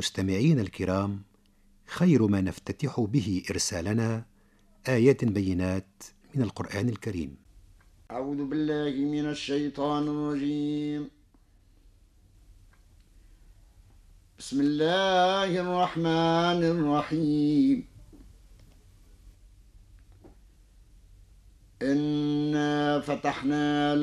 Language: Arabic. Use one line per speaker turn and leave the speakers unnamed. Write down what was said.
مستمعين الكرام، خير ما نفتتح به إرسالنا آيات بينات من القرآن الكريم.
أعوذ بالله من الشيطان الرجيم. بسم الله الرحمن الرحيم. إنا فتحنا